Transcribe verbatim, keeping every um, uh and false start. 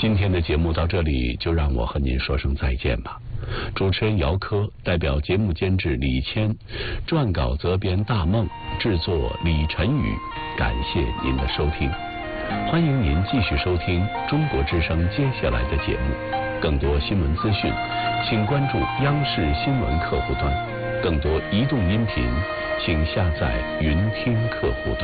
今天的节目到这里就让我和您说声再见吧。主持人姚科代表节目监制李谦，撰稿责编大梦，制作李晨宇，感谢您的收听。欢迎您继续收听中国之声接下来的节目。更多新闻资讯，请关注央视新闻客户端。更多移动音频，请下载云听客户端。